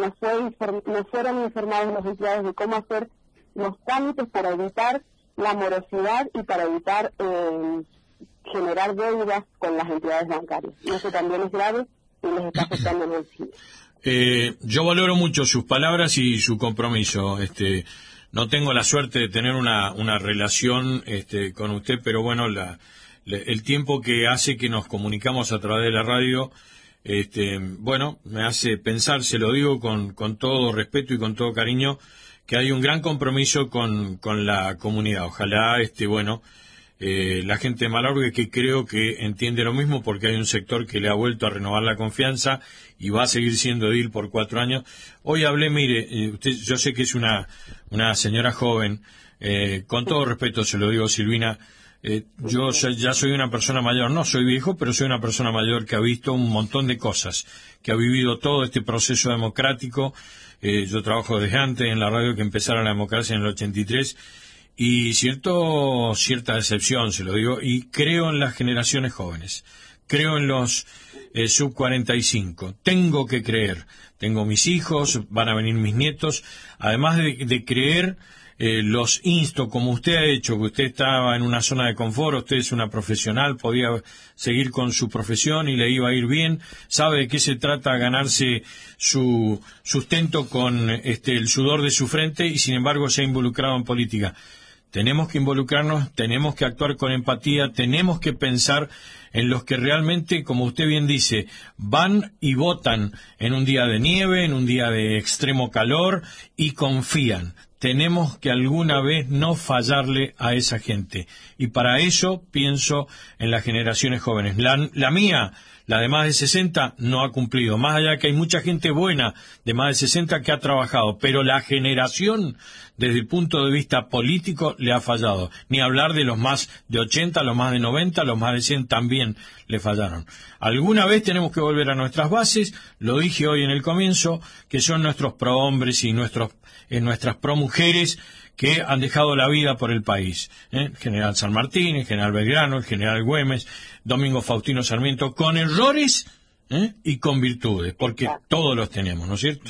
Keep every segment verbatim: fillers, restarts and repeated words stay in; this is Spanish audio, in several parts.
no, fue inform, no fueron informados los empleados de cómo hacer los trámites para evitar la morosidad y para evitar eh, generar deudas con las entidades bancarias. Y eso también es grave y les está afectando el bolsillo. Eh, yo valoro mucho sus palabras y su compromiso. Este, no tengo la suerte de tener una, una relación este, con usted, pero bueno, la, la, el tiempo que hace que nos comunicamos a través de la radio, este, bueno, me hace pensar, se lo digo con, con todo respeto y con todo cariño, que hay un gran compromiso con, con la comunidad. Ojalá, este, bueno, eh, la gente de Malargüe, que creo que entiende lo mismo, porque hay un sector que le ha vuelto a renovar la confianza y va a seguir siendo edil por cuatro años. Hoy hablé, mire, eh, usted, yo sé que es una, una señora joven, eh, con todo respeto se lo digo, Silvina, eh, yo soy, ya soy una persona mayor, no soy viejo, pero soy una persona mayor que ha visto un montón de cosas, que ha vivido todo este proceso democrático. Eh, yo trabajo desde antes en la radio que empezara la democracia en el ochenta y tres, y cierto, cierta decepción, se lo digo, y creo en las generaciones jóvenes, creo en los eh, sub cuarenta y cinco, tengo que creer, tengo mis hijos, van a venir mis nietos, además de, de creer, eh, los insto, como usted ha hecho, que usted estaba en una zona de confort, usted es una profesional, podía seguir con su profesión y le iba a ir bien, sabe de qué se trata ganarse su sustento con este, el sudor de su frente, y sin embargo se ha involucrado en política. Tenemos que involucrarnos, tenemos que actuar con empatía, tenemos que pensar en los que realmente, como usted bien dice, van y votan en un día de nieve, en un día de extremo calor, y confían. Tenemos que alguna vez no fallarle a esa gente. Y para eso pienso en las generaciones jóvenes. La, la mía, la de más de sesenta, no ha cumplido. Más allá que hay mucha gente buena de más de sesenta que ha trabajado, pero la generación, desde el punto de vista político, le ha fallado. Ni hablar de los más de ochenta, los más de noventa, los más de cien también le fallaron. Alguna vez tenemos que volver a nuestras bases, lo dije hoy en el comienzo, que son nuestros prohombres y nuestros, eh, nuestras promujeres que han dejado la vida por el país. ¿eh? El general San Martín, el general Belgrano, el general Güemes, Domingo Faustino Sarmiento, con errores ¿eh? y con virtudes, porque Exacto. todos los tenemos, ¿no es cierto?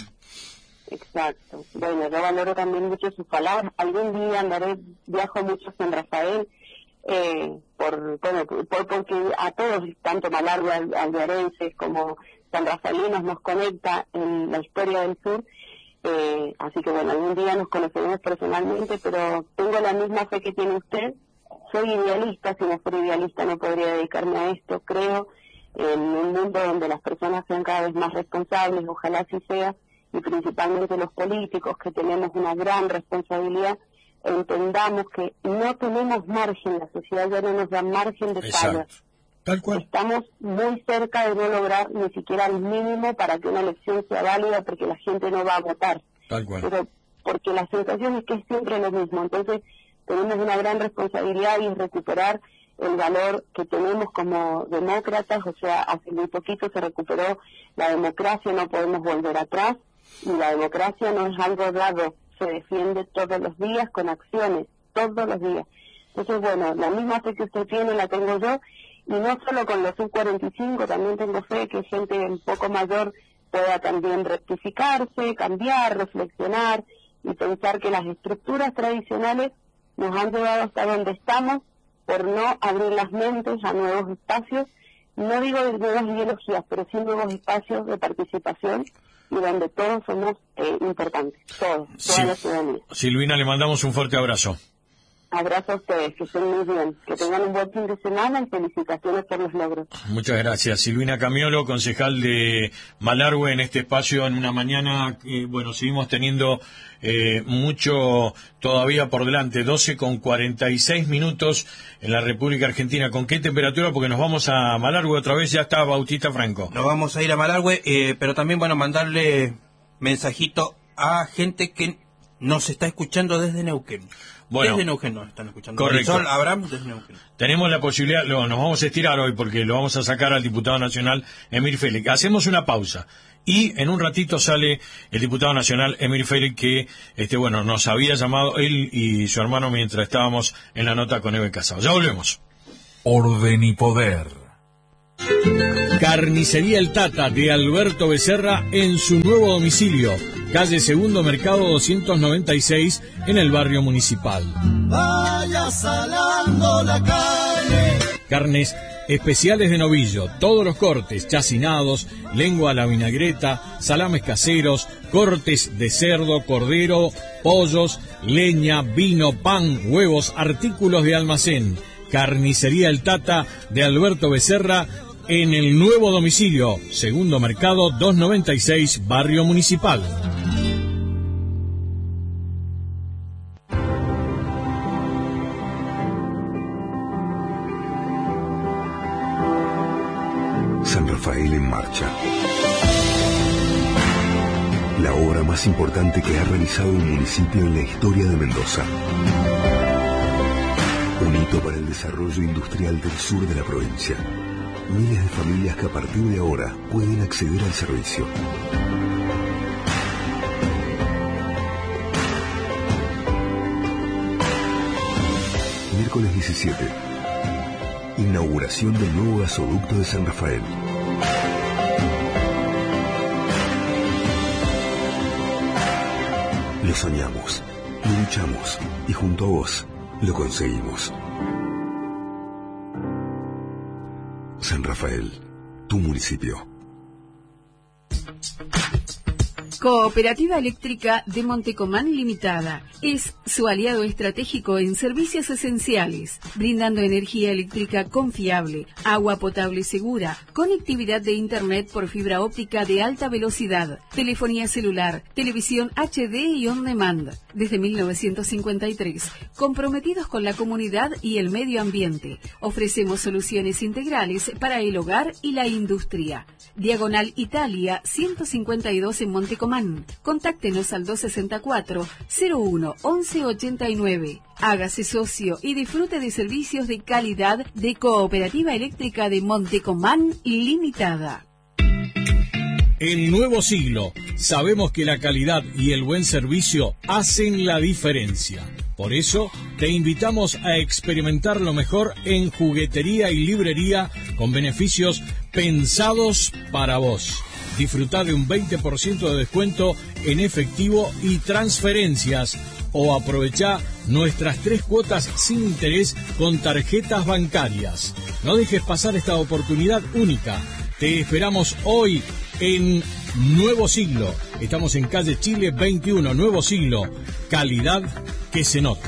Exacto. Bueno, yo valoro también mucho sus palabras. Algún día andaré, viajo mucho a San Rafael, eh, por, bueno, por, porque a todos, tanto Malargüe, aldearenses como sanrafaelinos, nos conecta en la historia del sur. Eh, así que bueno, algún día nos conoceremos personalmente, pero tengo la misma fe que tiene usted. Soy idealista, si no fuera idealista no podría dedicarme a esto. Creo en un mundo donde las personas sean cada vez más responsables, ojalá así sea, y principalmente los políticos, que tenemos una gran responsabilidad, entendamos que no tenemos margen, la sociedad ya no nos da margen de fallas. Tal cual. Estamos muy cerca de no lograr ni siquiera el mínimo para que una elección sea válida, porque la gente no va a votar. Tal cual. Pero porque la sensación es que es siempre lo mismo. Entonces tenemos una gran responsabilidad y es recuperar el valor que tenemos como demócratas. O sea, hace muy poquito se recuperó la democracia, no podemos volver atrás, y la democracia no es algo dado, se defiende todos los días con acciones, todos los días. Entonces, bueno, la misma fe que usted tiene la tengo yo, y no solo con los sub cuarenta y cinco, también tengo fe que gente un poco mayor pueda también rectificarse, cambiar, reflexionar y pensar que las estructuras tradicionales nos han llevado hasta donde estamos por no abrir las mentes a nuevos espacios, no digo de nuevas ideologías, pero sí nuevos espacios de participación y donde todos somos eh, importantes, todos, toda sí. la ciudadanía. Silvina, le mandamos un fuerte abrazo. Abrazo a ustedes, que estén muy bien, que tengan un buen fin de semana y felicitaciones por los logros. Muchas gracias. Silvina Camiolo, concejal de Malargüe, en este espacio en una mañana, eh, bueno, seguimos teniendo eh, mucho todavía por delante, doce con cuarenta y seis minutos en la República Argentina. ¿Con qué temperatura? Porque nos vamos a Malargüe otra vez, ya está Bautista Franco. Nos vamos a ir a Malargüe, eh, pero también, bueno, mandarle mensajito a gente que nos está escuchando desde Neuquén. Bueno, desde Neuquén nos están escuchando. Correcto. Sol, Abraham, desde Neuquén. Tenemos la posibilidad, lo, nos vamos a estirar hoy porque lo vamos a sacar al diputado nacional Emir Félix. Hacemos una pausa y en un ratito sale el diputado nacional Emir Félix, que este bueno nos había llamado él y su hermano mientras estábamos en la nota con Eve Casado. Ya volvemos. Orden y poder. Carnicería El Tata de Alberto Becerra en su nuevo domicilio, calle Segundo Mercado doscientos noventa y seis, en el barrio Municipal. Vaya salando la carne. Carnes especiales de novillo, todos los cortes, chacinados, lengua a la vinagreta, salames caseros, cortes de cerdo, cordero, pollos, leña, vino, pan, huevos, artículos de almacén. Carnicería El Tata de Alberto Becerra en el nuevo domicilio, Segundo Mercado doscientos noventa y seis, barrio Municipal. San Rafael en marcha. La obra más importante que ha realizado un municipio en la historia de Mendoza. Un hito para el desarrollo industrial del sur de la provincia. Miles de familias que a partir de ahora pueden acceder al servicio. Miércoles diecisiete. Inauguración del nuevo gasoducto de San Rafael. Lo soñamos, lo luchamos y junto a vos lo conseguimos. San Rafael, tu municipio. Cooperativa Eléctrica de Montecomán Limitada es su aliado estratégico en servicios esenciales, brindando energía eléctrica confiable, agua potable segura, conectividad de Internet por fibra óptica de alta velocidad, telefonía celular, televisión H D y on demand. Desde mil novecientos cincuenta y tres, comprometidos con la comunidad y el medio ambiente, ofrecemos soluciones integrales para el hogar y la industria. Diagonal Italia ciento cincuenta y dos en Montecomán. Contáctenos al dos sesenta y cuatro, cero uno, once ochenta y nueve. Hágase socio y disfrute de servicios de calidad de Cooperativa Eléctrica de Montecomán Limitada. El nuevo siglo. Sabemos que la calidad y el buen servicio hacen la diferencia. Por eso, te invitamos a experimentar lo mejor en juguetería y librería con beneficios pensados para vos. Disfrutá de un veinte por ciento de descuento en efectivo y transferencias, o aprovechá nuestras tres cuotas sin interés con tarjetas bancarias. No dejes pasar esta oportunidad única. Te esperamos hoy en Nuevo Siglo. Estamos en calle Chile veintiuno, Nuevo Siglo. Calidad que se nota.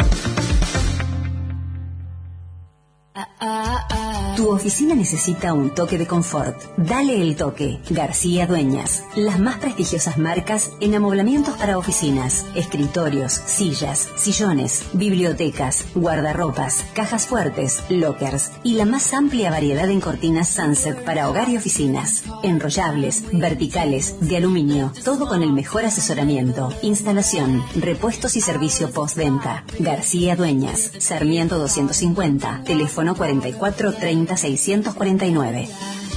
Tu oficina necesita un toque de confort. Dale el toque. García Dueñas. Las más prestigiosas marcas en amoblamientos para oficinas, escritorios, sillas, sillones, bibliotecas, guardarropas, cajas fuertes, lockers y la más amplia variedad en cortinas Sunset para hogar y oficinas. Enrollables, verticales, de aluminio. Todo con el mejor asesoramiento, instalación, repuestos y servicio postventa. García Dueñas. Sarmiento doscientos cincuenta. Teléfono cuarenta y cuatro treinta seiscientos cuarenta y nueve.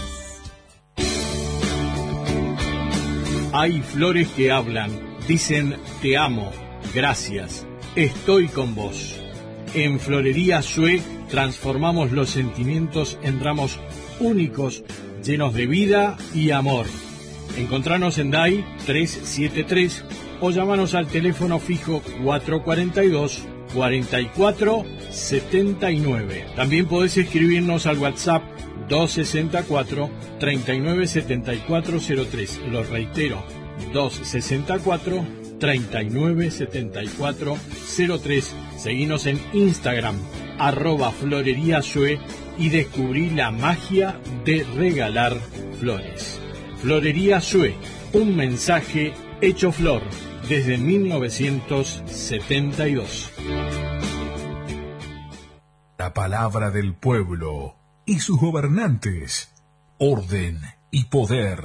Hay flores que hablan, dicen te amo, gracias, estoy con vos. En Florería Sue transformamos los sentimientos en ramos únicos, llenos de vida y amor. Encontranos en D A I trescientos setenta y tres o llamanos al teléfono fijo cuatrocientos cuarenta y dos, cuarenta y cuatro setenta y nueve. También podés escribirnos al WhatsApp doscientos sesenta y cuatro, treinta y nueve setenta y cuatro cero tres. Lo reitero, doscientos sesenta y cuatro, treinta y nueve setenta y cuatro cero tres. Seguinos en Instagram, arroba Florería Sue, y descubrí la magia de regalar flores. Florería Sue, un mensaje hecho flor desde mil novecientos setenta y dos. La palabra del pueblo y sus gobernantes, orden y poder.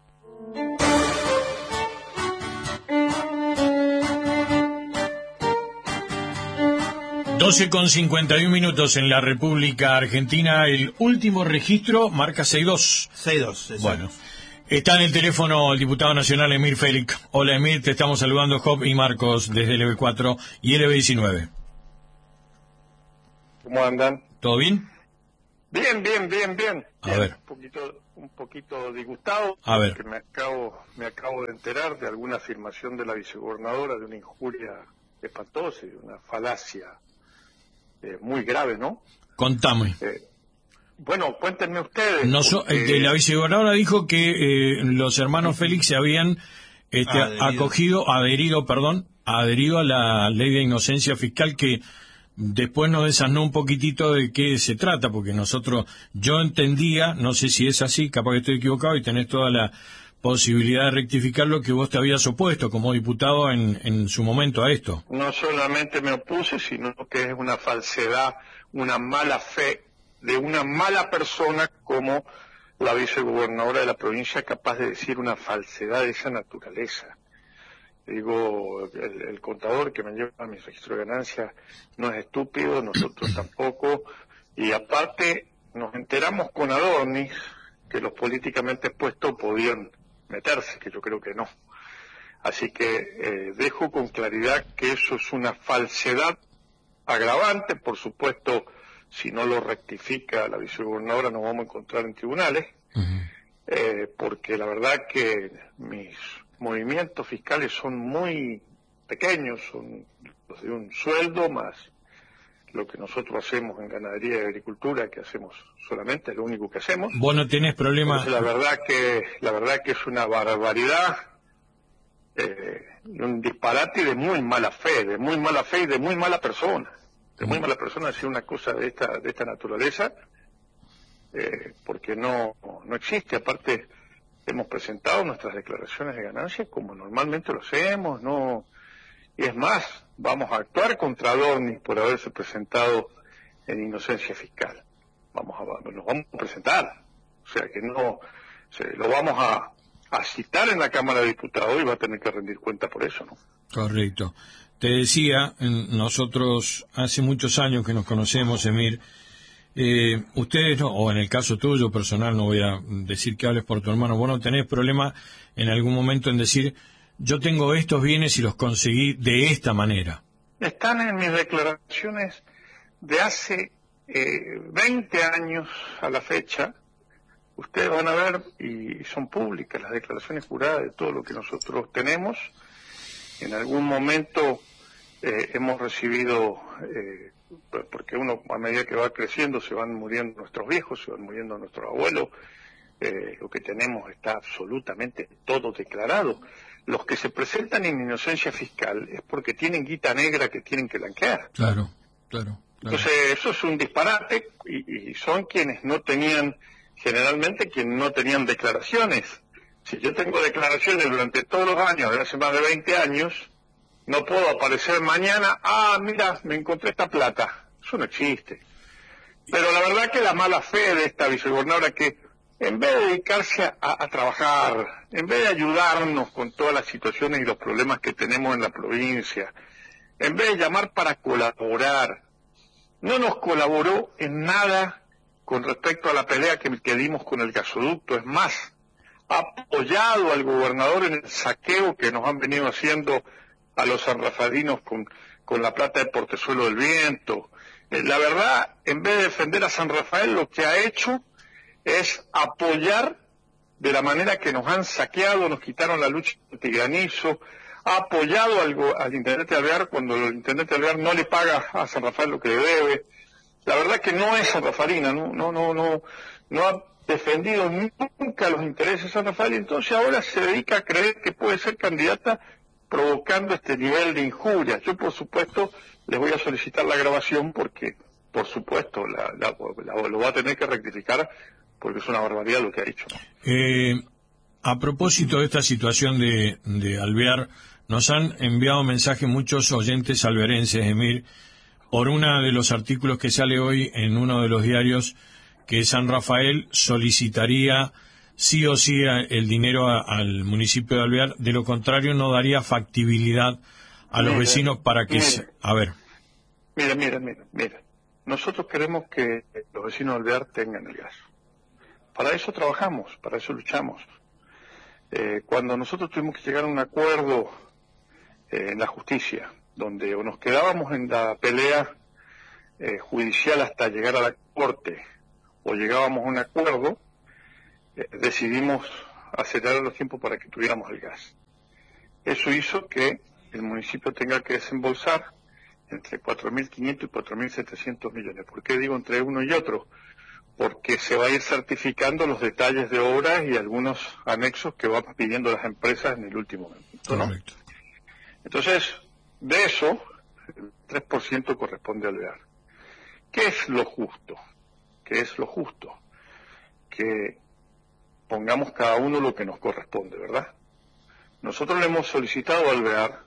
doce con cincuenta y un minutos en la República Argentina. El último registro marca seis dos. seis dos, bueno. Está en el teléfono el diputado nacional Emir Félix. Hola Emir, te estamos saludando Job y Marcos desde L B cuatro y L B diecinueve. ¿Cómo andan? ¿Todo bien? Bien, bien, bien, bien. A bien. ver. Un poquito, un poquito disgustado. A ver. Porque me acabo, me acabo de enterar de alguna afirmación de la vicegobernadora, de una injuria espantosa y de una falacia eh, muy grave, ¿no? Contame. Eh, bueno, cuéntenme ustedes. No so, porque... eh, la vicegobernadora dijo que eh, los hermanos Félix se habían este, Adherido. acogido, adherido, perdón, adherido a la ley de inocencia fiscal, que después nos desasnó un poquitito de qué se trata, porque nosotros, yo entendía, no sé si es así, capaz que estoy equivocado y tenés toda la posibilidad de rectificar lo que vos te habías opuesto como diputado en, en su momento a esto. No solamente me opuse, sino que es una falsedad, una mala fe de una mala persona como la vicegobernadora de la provincia, capaz de decir una falsedad de esa naturaleza. Digo, el, el contador que me lleva a mi registro de ganancias no es estúpido, nosotros tampoco, y aparte nos enteramos con Adornis que los políticamente expuestos podían meterse, que yo creo que no. Así que eh, dejo con claridad que eso es una falsedad agravante. Por supuesto, si no lo rectifica la vicegobernadora nos vamos a encontrar en tribunales, uh-huh. eh, porque la verdad que mis movimientos fiscales son muy pequeños, son los de un sueldo más lo que nosotros hacemos en ganadería y agricultura, que hacemos solamente, es lo único que hacemos. Vos no tenés problema. Entonces, la verdad que la verdad que es una barbaridad, eh, un disparate de muy mala fe, de muy mala fe y de muy mala persona, de muy mala persona decir una cosa de esta de esta naturaleza, eh, porque no no existe. Aparte, hemos presentado nuestras declaraciones de ganancias como normalmente lo hacemos, no, y es más, vamos a actuar contra Adornis por haberse presentado en inocencia fiscal. Vamos a, nos vamos a presentar, o sea que no, se, lo vamos a, a citar en la Cámara de Diputados y va a tener que rendir cuenta por eso, ¿no? Correcto. Te decía, nosotros hace muchos años que nos conocemos, Emir. Eh, ustedes, no, o en el caso tuyo personal, no voy a decir que hables por tu hermano, vos no tenés problema en algún momento en decir, yo tengo estos bienes y los conseguí de esta manera. Están en mis declaraciones de hace eh, veinte años a la fecha. Ustedes van a ver, y son públicas las declaraciones juradas de todo lo que nosotros tenemos. En algún momento eh, hemos recibido... Eh, porque uno a medida que va creciendo se van muriendo nuestros viejos, se van muriendo nuestros abuelos, eh, lo que tenemos está absolutamente todo declarado. Los que se presentan en inocencia fiscal es porque tienen guita negra que tienen que blanquear. Claro, claro. claro. Entonces eso es un disparate y, y son quienes no tenían, generalmente quienes no tenían declaraciones. Si yo tengo declaraciones durante todos los años, de hace más de veinte años, no puedo aparecer mañana, ah, mira, me encontré esta plata. Eso no existe. Pero la verdad que la mala fe de esta vicegobernadora, que en vez de dedicarse a, a trabajar, en vez de ayudarnos con todas las situaciones y los problemas que tenemos en la provincia, en vez de llamar para colaborar, no nos colaboró en nada con respecto a la pelea que, que dimos con el gasoducto. Es más, ha apoyado al gobernador en el saqueo que nos han venido haciendo a los sanrafalinos con, con la plata de Portezuelo del Viento. Eh, la verdad, en vez de defender a San Rafael, lo que ha hecho es apoyar de la manera que nos han saqueado, nos quitaron la lucha antigranizo, ha apoyado al, al intendente Alvear cuando el intendente Alvear no le paga a San Rafael lo que le debe. La verdad que no es sanrafalina, no, no, no, no, no ha defendido nunca los intereses de San Rafael, y entonces ahora se dedica a creer que puede ser candidata provocando este nivel de injuria. Yo, por supuesto, les voy a solicitar la grabación porque, por supuesto, la, la, la, lo va a tener que rectificar porque es una barbaridad lo que ha dicho. Eh, a propósito de esta situación de, de Alvear, nos han enviado mensajes muchos oyentes alvearenses, Emir, por uno de los artículos que sale hoy en uno de los diarios, que San Rafael solicitaría sí o sí el dinero a, al municipio de Alvear, de lo contrario no daría factibilidad a los mire, vecinos para que... Mire, se, a ver. Mira, mira, mira, mira. Nosotros queremos que los vecinos de Alvear tengan el gas. Para eso trabajamos, para eso luchamos. Eh, cuando nosotros tuvimos que llegar a un acuerdo eh, en la justicia, donde o nos quedábamos en la pelea eh, judicial hasta llegar a la corte, o llegábamos a un acuerdo, eh, decidimos acelerar los tiempos para que tuviéramos el gas. Eso hizo que el municipio tenga que desembolsar entre cuatro mil quinientos y cuatro mil setecientos millones. ¿Por qué digo entre uno y otro? Porque se va a ir certificando los detalles de obras y algunos anexos que van pidiendo las empresas en el último momento, ¿no? Correcto. Entonces, de eso, el tres por ciento corresponde al Alvear. ¿Qué es lo justo? ¿Qué es lo justo? Que pongamos cada uno lo que nos corresponde, ¿verdad? Nosotros le hemos solicitado al Alvear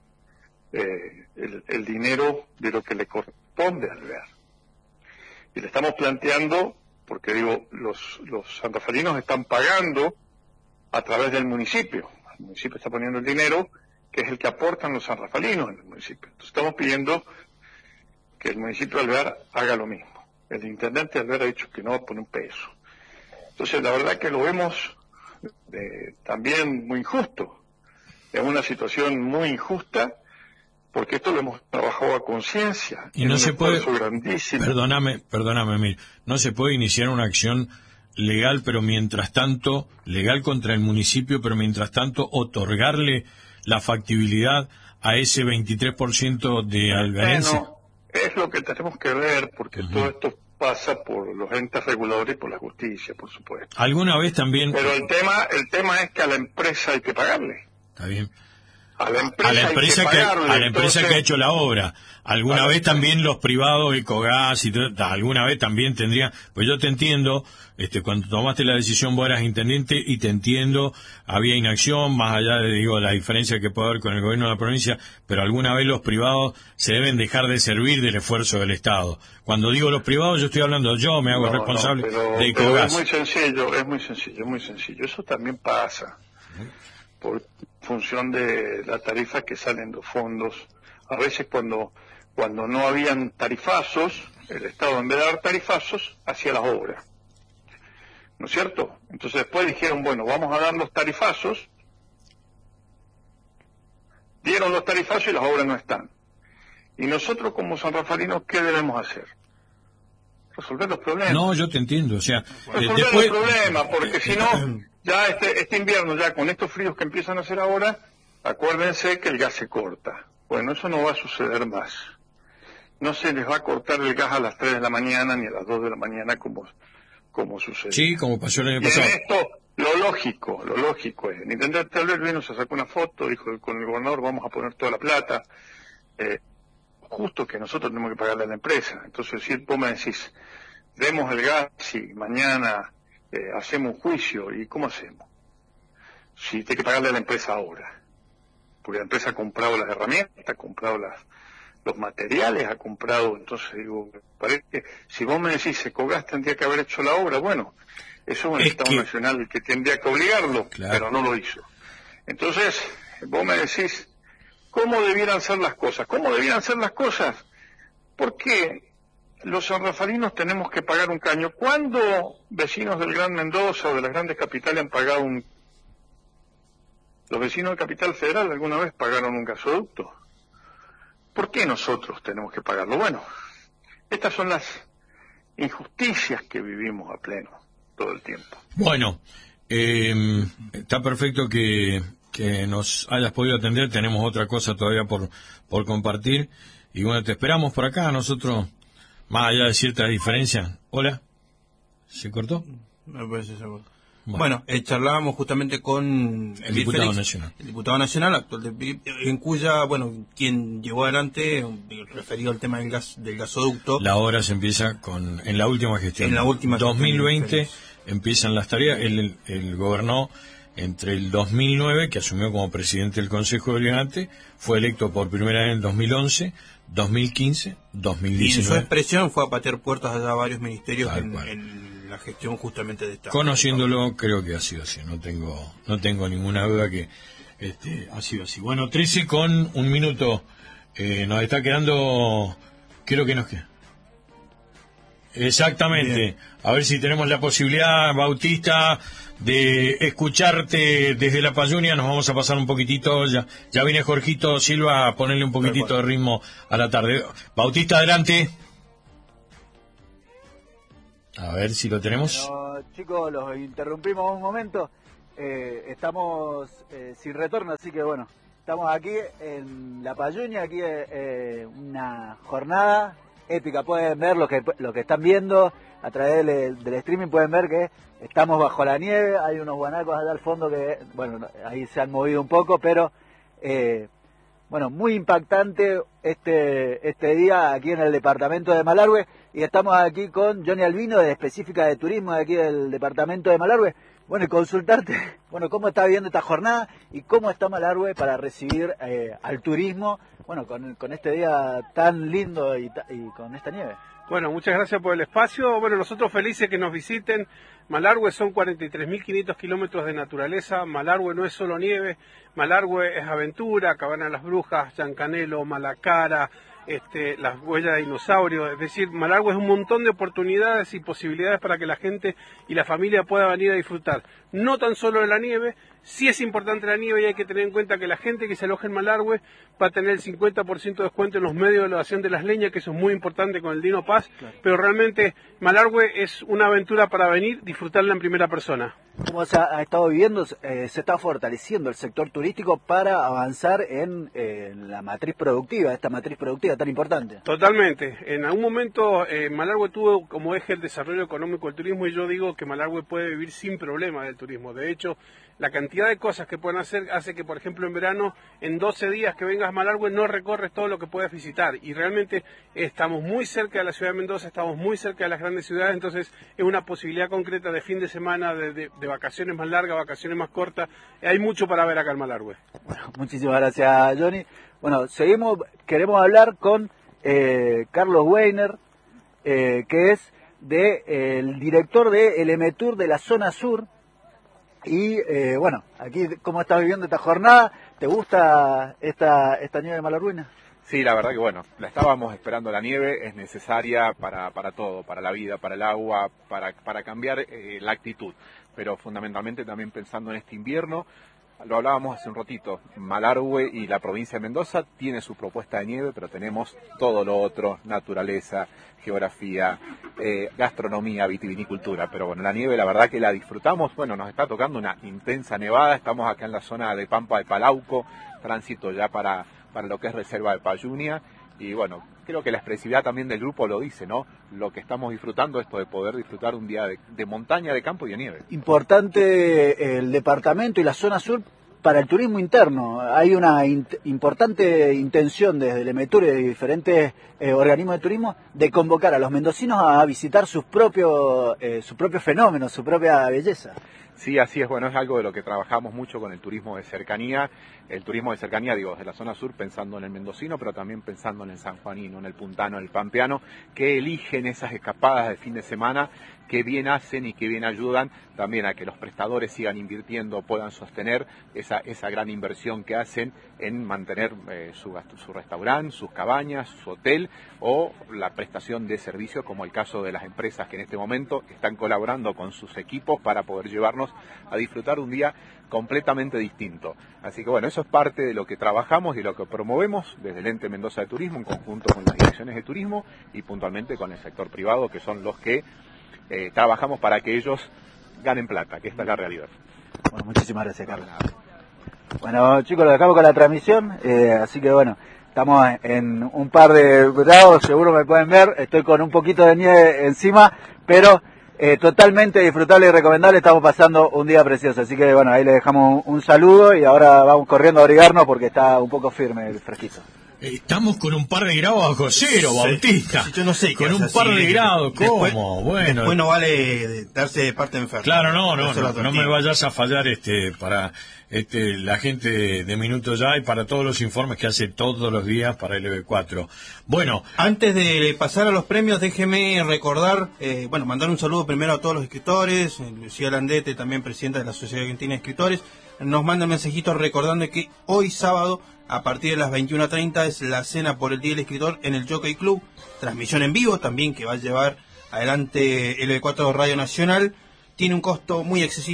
eh, el, el dinero de lo que le corresponde al Alvear. Y le estamos planteando, porque digo, los, los sanrafalinos están pagando a través del municipio. El municipio está poniendo el dinero, que es el que aportan los sanrafalinos en el municipio. Entonces estamos pidiendo que el municipio de Alvear haga lo mismo. El intendente de Alvear ha dicho que no va a poner un peso. Entonces la verdad que lo vemos eh, también muy injusto. Es una situación muy injusta, porque esto lo hemos trabajado a conciencia. Y no se puede, grandísimo. perdóname, perdóname, Mir, no se puede iniciar una acción legal, pero mientras tanto, legal contra el municipio, pero mientras tanto otorgarle la factibilidad a ese veintitrés por ciento de alvearense. Bueno, es lo que tenemos que ver, porque uh-huh. todo esto pasa por los entes reguladores y por la justicia, por supuesto. ¿Alguna vez también? Pero el tema, el tema es que a la empresa hay que pagarle. Está bien. A la empresa, a la empresa, que, que, pagarle, a la empresa entonces, que ha hecho la obra. Alguna vez también los privados, Ecogas y todo, alguna vez también tendría, pues yo te entiendo, este, cuando tomaste la decisión vos eras intendente y te entiendo, había inacción, más allá de, digo, la diferencia que puede haber con el gobierno de la provincia, pero alguna vez los privados se deben dejar de servir del esfuerzo del Estado. Cuando digo los privados, yo estoy hablando, yo me hago no, responsable no, pero, de Ecogas. Pero es muy sencillo, es muy sencillo, es muy sencillo. Eso también pasa. Por función de la tarifa que salen los fondos. A veces cuando cuando no habían tarifazos, el Estado en vez de dar tarifazos, hacía las obras. ¿No es cierto? Entonces después dijeron, bueno, vamos a dar los tarifazos. Dieron los tarifazos y las obras no están. Y nosotros como sanrafalinos, ¿qué debemos hacer? Resolver los problemas. No, yo te entiendo, o sea... Resolver después... los problemas, porque si no... Ya este, este invierno, ya con estos fríos que empiezan a hacer ahora, acuérdense que el gas se corta. Bueno, eso no va a suceder más. No se les va a cortar el gas a las tres de la mañana ni a las dos de la mañana como, como sucede. Sí, como pasó el año y pasado. En esto, lo lógico, lo lógico es, el intendente tal vez vino, se sacó una foto, dijo con el gobernador vamos a poner toda la plata. Eh, justo que nosotros tenemos que pagarle a la empresa. Entonces, si vos me decís, demos el gas y mañana... Eh, hacemos un juicio, ¿y cómo hacemos? Si hay que pagarle a la empresa ahora, porque la empresa ha comprado las herramientas, ha comprado las, los materiales, ha comprado, entonces digo, parece que si vos me decís, Ecogas tendría que haber hecho la obra, bueno, eso es un es Estado que... nacional que tendría que obligarlo, claro. Pero no lo hizo. Entonces, vos me decís, ¿cómo debieran ser las cosas? ¿Cómo debieran ser las cosas? Porque los sanrafalinos tenemos que pagar un caño. ¿Cuándo vecinos del Gran Mendoza o de las grandes capitales han pagado un... Los vecinos de Capital Federal alguna vez pagaron un gasoducto? ¿Por qué nosotros tenemos que pagarlo? Bueno, estas son las injusticias que vivimos a pleno todo el tiempo. Bueno, eh, está perfecto que, que nos hayas podido atender. Tenemos otra cosa todavía por, por compartir. Y bueno, te esperamos por acá. Nosotros... Más allá de ciertas diferencias. ¿Hola? ¿Se cortó? Me parece que se cortó. Bueno, bueno eh, charlábamos justamente con el diputado Félix, nacional. El diputado nacional, actual de, en cuya, bueno, quien llevó adelante, referido al tema del gas del gasoducto. La obra se empieza con en la última gestión. En la última dos mil veinte gestión, empiezan las tareas. Él, él gobernó entre el dos mil nueve, que asumió como presidente del Consejo Deliberante, fue electo por primera vez en el dos mil once, dos mil quince, dos mil diecinueve. Y en su expresión fue a patear puertas allá a varios ministerios en, en la gestión justamente de esta. Conociéndolo, creo que ha sido así. No tengo no tengo ninguna duda que este ha sido así. Bueno, trece con un minuto. Eh, nos está quedando... Creo que nos queda. Exactamente. Bien. A ver si tenemos la posibilidad, Bautista, de escucharte desde La Payunia. Nos vamos a pasar un poquitito. Ya, ya viene Jorgito Silva a ponerle un poquitito de ritmo a la tarde. Bautista, adelante. A ver si lo tenemos. Bueno, chicos, los interrumpimos un momento. Eh, estamos eh, sin retorno, así que bueno, estamos aquí en La Payuña, aquí eh, una jornada épica. Pueden ver lo que lo que están viendo a través del, del streaming, pueden ver que estamos bajo la nieve, hay unos guanacos allá al fondo que, bueno, ahí se han movido un poco, pero eh, bueno, muy impactante este este día aquí en el departamento de Malargüe, y estamos aquí con Johnny Albino, de Específica de Turismo de aquí del departamento de Malargüe. Bueno, y consultarte, bueno, cómo está viviendo esta jornada y cómo está Malargüe para recibir eh, al turismo, bueno, con, con este día tan lindo y, y con esta nieve. Bueno, muchas gracias por el espacio. Bueno, nosotros felices que nos visiten. Malargüe son cuarenta y tres mil quinientos kilómetros de naturaleza. Malargüe no es solo nieve, Malargüe es aventura, Cabana de las Brujas, Yancanelo, Malacara, este, las huellas de dinosaurio. Es decir, Malargüe es un montón de oportunidades y posibilidades para que la gente y la familia pueda venir a disfrutar. No tan solo de la nieve, sí es importante la nieve, y hay que tener en cuenta que la gente que se aloja en Malargüe va a tener el cincuenta por ciento de descuento en los medios de elevación de las leñas, que eso es muy importante con el Dino Pass, claro. Pero realmente Malargüe es una aventura para venir, disfrutarla en primera persona. ¿Cómo se ha, ha estado viviendo? Eh, se está fortaleciendo el sector turístico para avanzar en, eh, en la matriz productiva, esta matriz productiva tan importante. Totalmente. En algún momento eh, Malargüe tuvo como eje el desarrollo económico del turismo, y yo digo que Malargüe puede vivir sin problema del turismo. De hecho, la cantidad de cosas que pueden hacer hace que, por ejemplo, en verano, en doce días que vengas a Malargüe, no recorres todo lo que puedes visitar. Y realmente estamos muy cerca de la ciudad de Mendoza, estamos muy cerca de las grandes ciudades, entonces es una posibilidad concreta de fin de semana, de, de, de vacaciones más largas, vacaciones más cortas. Hay mucho para ver acá en Malargüe. Bueno, muchísimas gracias, Johnny. Bueno, seguimos, queremos hablar con eh, Carlos Weiner, eh, que es de, eh, el director de el EMETUR de la zona sur. Y eh, bueno, aquí, ¿cómo estás viviendo esta jornada? ¿Te gusta esta esta nieve de Malargüe? Sí, la verdad que bueno, la estábamos esperando la nieve, es necesaria para, para todo, para la vida, para el agua, para, para cambiar eh, la actitud, pero fundamentalmente también pensando en este invierno. Lo hablábamos hace un ratito, Malargüe y la provincia de Mendoza tiene su propuesta de nieve, pero tenemos todo lo otro, naturaleza, geografía, eh, gastronomía, vitivinicultura. Pero bueno, la nieve la verdad que la disfrutamos. Bueno, nos está tocando una intensa nevada, estamos acá en la zona de Pampa de Palauco, tránsito ya para, para lo que es Reserva de Payunia. Y bueno, creo que la expresividad también del grupo lo dice, ¿no? Lo que estamos disfrutando, esto de poder disfrutar un día de, de montaña, de campo y de nieve. Importante el departamento y la zona sur para el turismo interno. Hay una in- importante intención desde el EMETUR y de diferentes eh, organismos de turismo de convocar a los mendocinos a visitar sus propios, eh, sus propios fenómenos, su propia belleza. Sí, así es. Bueno, es algo de lo que trabajamos mucho con el turismo de cercanía. El turismo de cercanía, digo, de la zona sur, pensando en el mendocino, pero también pensando en el sanjuanino, en el puntano, en el pampeano, que eligen esas escapadas de fin de semana, que bien hacen y que bien ayudan también a que los prestadores sigan invirtiendo, puedan sostener esa, esa gran inversión que hacen en mantener eh, su, su restaurante, sus cabañas, su hotel o la prestación de servicios, como el caso de las empresas que en este momento están colaborando con sus equipos para poder llevarnos a disfrutar un día completamente distinto. Así que bueno, eso es parte de lo que trabajamos y lo que promovemos desde el Ente Mendoza de Turismo en conjunto con las direcciones de turismo y puntualmente con el sector privado, que son los que eh, trabajamos para que ellos ganen plata, que esta es la realidad. Bueno, muchísimas gracias, Carlos. Bueno, chicos, lo dejamos con la transmisión, eh, así que bueno, estamos en un par de grados, seguro me pueden ver, estoy con un poquito de nieve encima, pero Eh, totalmente disfrutable y recomendable, estamos pasando un día precioso, así que bueno, ahí le dejamos un, un saludo y ahora vamos corriendo a abrigarnos porque está un poco firme el fresquito. Estamos con un par de grados bajo cero, sí, Bautista. Yo no sé. Con un par de grados, ¿cómo? Después, bueno. Después no vale darse parte enferma. Claro, no, no, no, no, no me vayas a fallar este para este la gente de, de Minuto Ya y para todos los informes que hace todos los días para el E B cuatro. Bueno, antes de pasar a los premios, déjeme recordar, eh, bueno, mandar un saludo primero a todos los escritores, Lucía Landete, también presidenta de la Sociedad Argentina de Escritores, nos manda un mensajito recordando que hoy sábado, a partir de las veintiuna treinta, es la cena por el Día del Escritor en el Jockey Club, transmisión en vivo también que va a llevar adelante el E B cuatro Radio Nacional. Tiene un costo muy accesible,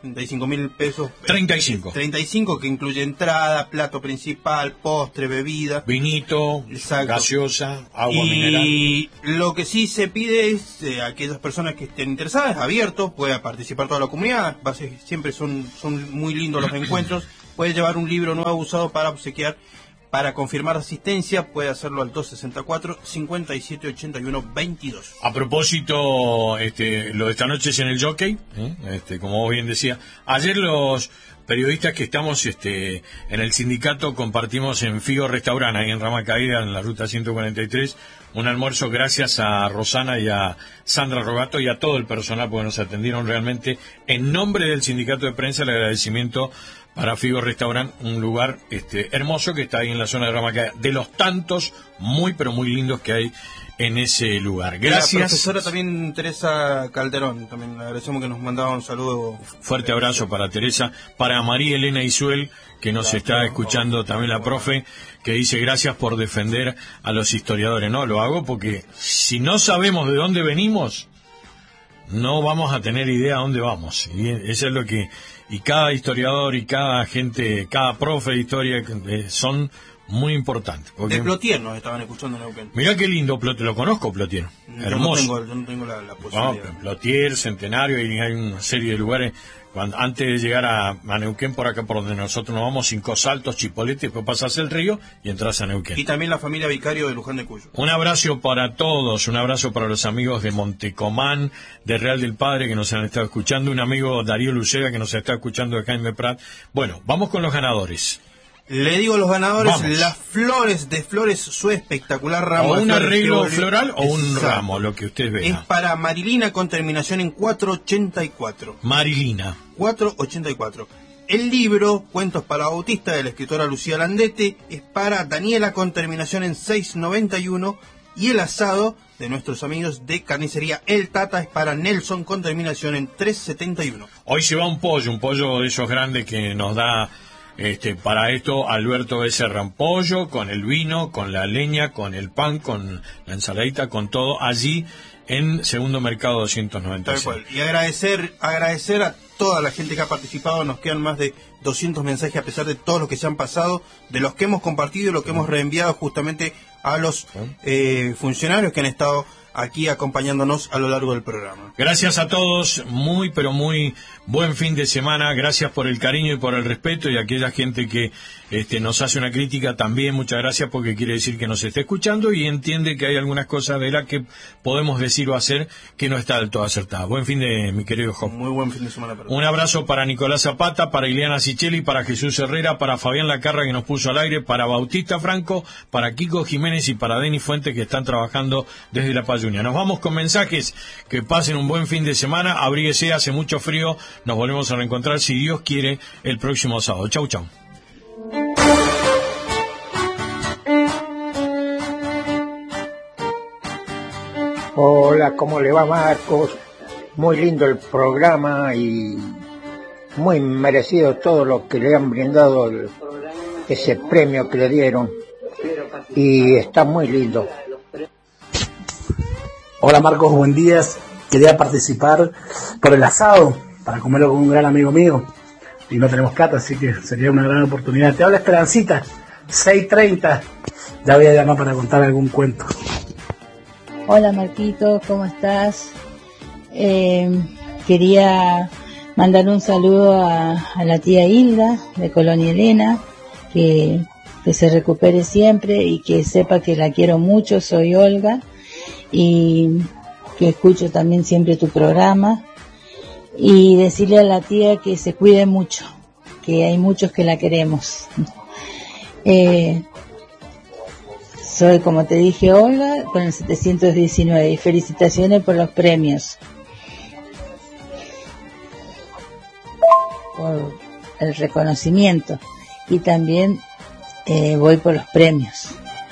treinta y cinco mil pesos. treinta y cinco. treinta y cinco, que incluye entrada, plato principal, postre, bebida. Vinito, exacto, gaseosa, agua y mineral. Y lo que sí se pide es eh, a aquellas personas que estén interesadas, abierto, pueda participar toda la comunidad. Base, siempre son, son muy lindos los encuentros. Puede llevar un libro nuevo usado para obsequiar. Para confirmar asistencia puede hacerlo al dos sesenta y cuatro, cincuenta y siete ochenta y uno, veintidós. A propósito, este, lo de esta noche es en el Jockey, ¿eh? este, como vos bien decía. Ayer los periodistas que estamos este, en el sindicato compartimos en Figo Restaurant, ahí en Rama Caída, en la ruta ciento cuarenta y tres, un almuerzo gracias a Rosana y a Sandra Rogato y a todo el personal, porque nos atendieron realmente. En nombre del sindicato de prensa, el agradecimiento para Figo Restaurant, un lugar este, hermoso que está ahí en la zona de Ramacaya, de los tantos muy pero muy lindos que hay en ese lugar. Gracias. La profesora también Teresa Calderón, también le agradecemos que nos mandaba un saludo. Fuerte abrazo para Teresa, para María Elena Isuel, que nos está escuchando, también la profe, que dice gracias por defender a los historiadores. No, lo hago porque si no sabemos de dónde venimos, no vamos a tener idea a dónde vamos. Y eso es lo que... Y cada historiador y cada gente, cada profe de historia eh, son muy importantes. Porque... De Plotier nos estaban escuchando en Neuquén. Mirá qué lindo, Plotier, lo conozco, Plotier. Yo Hermoso. No tengo, yo no tengo la, la posibilidad. No, Plotier, Centenario, y hay una serie de lugares. Cuando, antes de llegar a, a Neuquén, por acá por donde nosotros nos vamos, Cinco Saltos, Chipolete, después pasas el río y entras a Neuquén. Y también la familia Vicario de Luján de Cuyo. Un abrazo para todos, un abrazo para los amigos de Montecomán, de Real del Padre, que nos han estado escuchando, un amigo Darío Lucega, que nos está escuchando de Jaime Prat. Bueno, vamos con los ganadores. Le digo los ganadores, Vamos. Las Flores de Flores, su espectacular ramo. O de un flores arreglo Tivoli. floral o un Exacto. ramo, lo que usted vea. Es para Marilina con terminación en cuatrocientos ochenta y cuatro. Marilina. cuatrocientos ochenta y cuatro. El libro, Cuentos para Bautista, de la escritora Lucía Landete, es para Daniela con terminación en seiscientos noventa y uno. Y el asado de nuestros amigos de carnicería El Tata es para Nelson con terminación en trescientos setenta y uno. Hoy se va un pollo, un pollo de esos grandes que nos da... Este, para esto Alberto Becerra, un pollo con el vino, con la leña, con el pan, con la ensaladita, con todo allí en Segundo Mercado doscientos noventa y seis. Tal cual. Y agradecer, agradecer a toda la gente que ha participado. Nos quedan más de doscientos mensajes a pesar de todos los que se han pasado, de los que hemos compartido y los que hemos reenviado justamente a los eh, funcionarios que han estado aquí acompañándonos a lo largo del programa. Gracias a todos, muy pero muy buen fin de semana, gracias por el cariño y por el respeto, y a aquella gente que este, nos hace una crítica también, muchas gracias, porque quiere decir que nos está escuchando y entiende que hay algunas cosas de las que podemos decir o hacer que no está del todo acertada. Buen fin de mi querido Job. Muy buen fin de semana para todos. Un abrazo para Nicolás Zapata, para Ileana Sicheli, para Jesús Herrera, para Fabián Lacarra, que nos puso al aire, para Bautista Franco, para Kiko Jiménez y para Denis Fuente, que están trabajando desde La Payunia. Nos vamos con mensajes, que pasen un buen fin de semana, abríguese, hace mucho frío, nos volvemos a reencontrar, si Dios quiere, el próximo sábado. Chau, chau. Hola, ¿cómo le va, Marcos? Muy lindo el programa y muy merecido todo lo que le han brindado, el, ese premio que le dieron, y está muy lindo. Hola Marcos, buen día. Quería participar por el asado para comerlo con un gran amigo mío y no tenemos plata, así que sería una gran oportunidad. Te habla Esperancita, seis treinta. Ya voy a llamar para contar algún cuento. Hola Marquito, ¿cómo estás? Eh, quería mandar un saludo a, a la tía Hilda de Colonia Elena, que, que se recupere siempre y que sepa que la quiero mucho. Soy Olga y que escucho también siempre tu programa, y decirle a la tía que se cuide mucho, que hay muchos que la queremos. Eh, soy, como te dije, Olga, con el setecientos diecinueve, y felicitaciones por los premios, por el reconocimiento, y también eh, voy por los premios.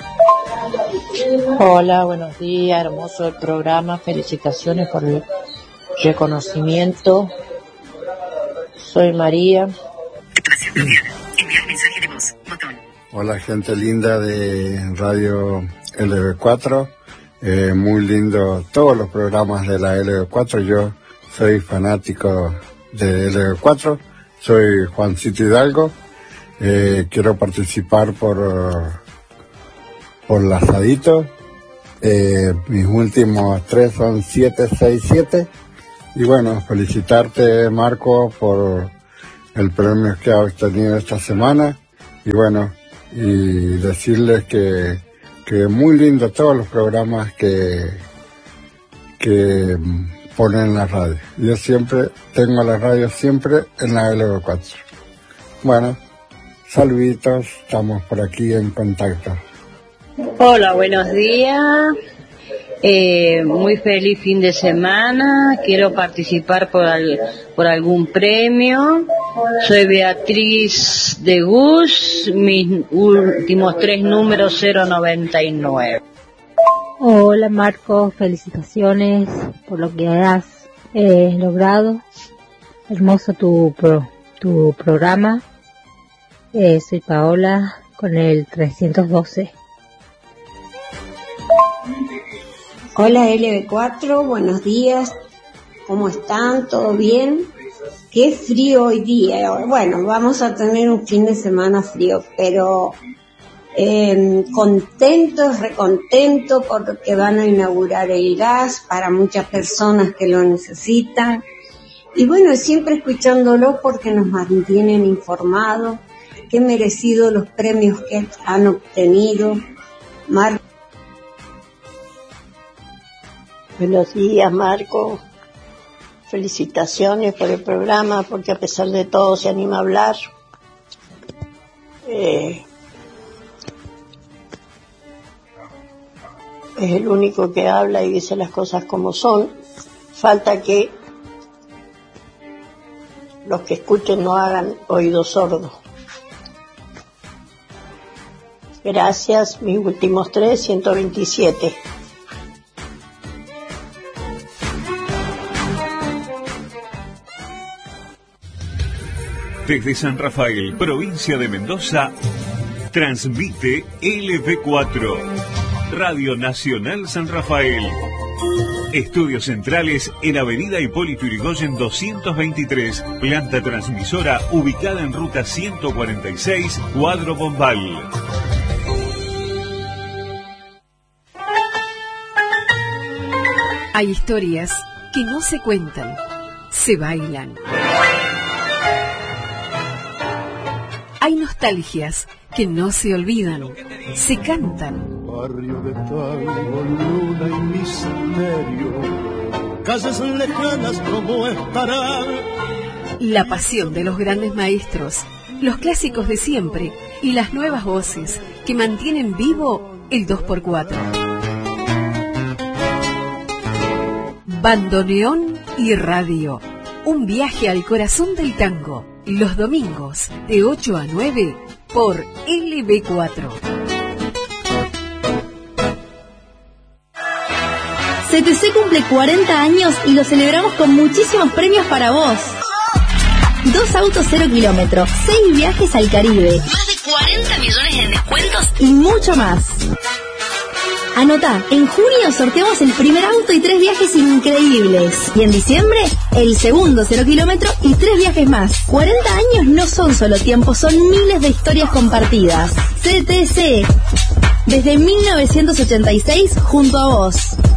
Hola, buenos días, hermoso el programa, felicitaciones por el reconocimiento. Soy María. Enviar mensaje de voz, botón. Hola, gente linda de Radio L B cuatro, eh, muy lindo todos los programas de la L B cuatro, yo soy fanático de L cuatro. Soy Juancito Hidalgo. Eh, quiero participar por, por el asadito. Eh, mis últimos tres son siete seis siete. Y bueno, felicitarte, Marco, por el premio que has obtenido esta semana. Y bueno, y decirles que, que muy lindo todos los programas que, que ponen en la radio. Yo siempre tengo la radio siempre en la L cuatro. Bueno, saluditos, estamos por aquí en contacto. Hola, buenos días. Eh, muy feliz fin de semana. Quiero participar por, al, por algún premio. Soy Beatriz de Gus. Mis últimos tres números cero noventa y nueve. Hola Marco, felicitaciones por lo que has eh, logrado. Hermoso tu, pro, tu programa. Eh, soy Paola con el trescientos doce. Hola L B cuatro, buenos días, ¿cómo están? ¿Todo bien? Qué frío hoy día. Bueno, vamos a tener un fin de semana frío, pero eh, contentos, recontentos porque van a inaugurar el gas para muchas personas que lo necesitan. Y bueno, siempre escuchándolo porque nos mantienen informados, qué merecido los premios que han obtenido. Mar Buenos días, Marco. Felicitaciones por el programa, porque a pesar de todo se anima a hablar. Eh, es el único que habla y dice las cosas como son. Falta que los que escuchen no hagan oídos sordos. Gracias, mis últimos tres, ciento veintisiete. Desde San Rafael, provincia de Mendoza, transmite L B cuatro, Radio Nacional San Rafael. Estudios centrales en Avenida Hipólito Yrigoyen doscientos veintitrés, planta transmisora ubicada en ruta ciento cuarenta y seis, Cuadro Bombal. Hay historias que no se cuentan, se bailan. Hay nostalgias que no se olvidan, se cantan. Barrio de tango, luna y misterio, calles lejanas como estarán. La pasión de los grandes maestros, los clásicos de siempre y las nuevas voces que mantienen vivo el dos por cuatro. Bandoneón y radio, un viaje al corazón del tango. Los domingos, de ocho a nueve, por L B cuatro. C T C cumple cuarenta años y lo celebramos con muchísimos premios para vos. Dos autos cero kilómetros, seis viajes al Caribe, más de cuarenta millones en descuentos y mucho más. Anotá, en junio sorteamos el primer auto y tres viajes increíbles. Y en diciembre, el segundo cero kilómetro y tres viajes más. cuarenta años no son solo tiempo, son miles de historias compartidas. C T C, desde mil novecientos ochenta y seis, junto a vos.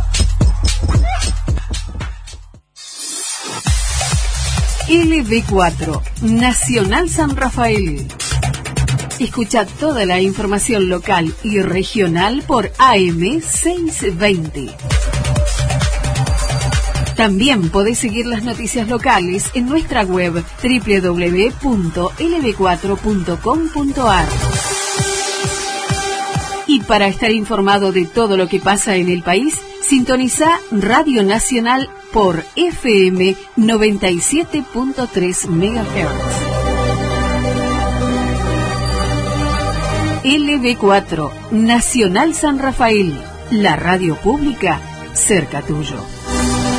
L B cuatro, Nacional San Rafael. Escucha toda la información local y regional por A M seiscientos veinte. También podés seguir las noticias locales en nuestra web doble u doble u doble u punto l b cuatro punto com punto a r. Y para estar informado de todo lo que pasa en el país, sintoniza Radio Nacional por F M noventa y siete punto tres megahertz. L B cuatro, Nacional San Rafael, la radio pública cerca tuyo.